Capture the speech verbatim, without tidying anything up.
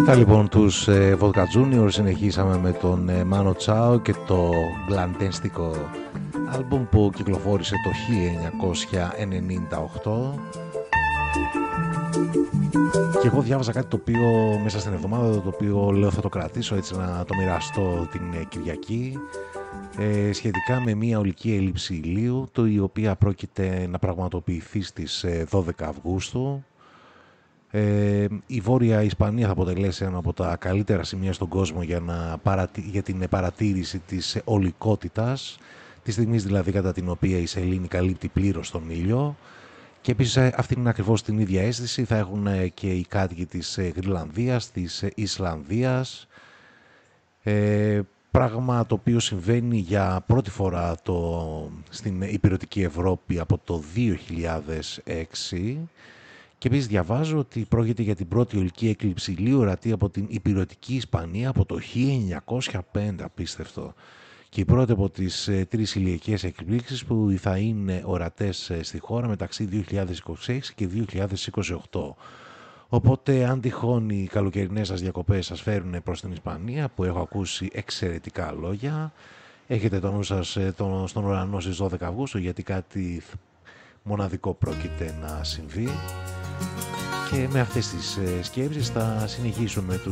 Μετά λοιπόν τους ε, Vodka Junior συνεχίσαμε με τον ε, Mano Chao και το γλαντένστικο άλμπουμ που κυκλοφόρησε το χίλια εννιακόσια ενενήντα οκτώ. Και εγώ διάβαζα κάτι το οποίο μέσα στην εβδομάδα, το οποίο λέω θα το κρατήσω έτσι να το μοιραστώ την ε, Κυριακή, ε, σχετικά με μια ολική έλλειψη ηλίου, το η οποία πρόκειται να πραγματοποιηθεί στις ε, δώδεκα Αυγούστου. Ε, η Βόρεια Ισπανία θα αποτελέσει ένα από τα καλύτερα σημεία στον κόσμο για, να παρατη... για την παρατήρηση της ολικότητας, τη στιγμή δηλαδή κατά την οποία η σελήνη καλύπτει πλήρως τον ήλιο. Και επίσης αυτή είναι ακριβώς την ίδια αίσθηση θα έχουν και οι κάτοικοι της Γρυλανδίας, της Ισλανδίας, ε, πράγμα το οποίο συμβαίνει για πρώτη φορά το... στην υπηρετική Ευρώπη από το δύο χιλιάδες έξι. Και επίσης διαβάζω ότι πρόκειται για την πρώτη ολική έκλειψη ηλίου ορατή από την υπηρετική Ισπανία από το χίλια εννιακόσια πέντε, απίστευτο. Και η πρώτη από τις ε, τρεις ηλιακές εκπλήξεις που θα είναι ορατές ε, στη χώρα μεταξύ δύο χιλιάδες είκοσι έξι και δύο χιλιάδες είκοσι οκτώ. Οπότε αν τυχόν οι καλοκαιρινές σας διακοπές σας φέρουν προς την Ισπανία, που έχω ακούσει εξαιρετικά λόγια, έχετε το νου σας ε, τον, στον ουρανό στις δώδεκα Αυγούστου, γιατί κάτι μοναδικό πρόκειται να συμβεί. Και με αυτές τις σκέψεις θα συνεχίσουμε τους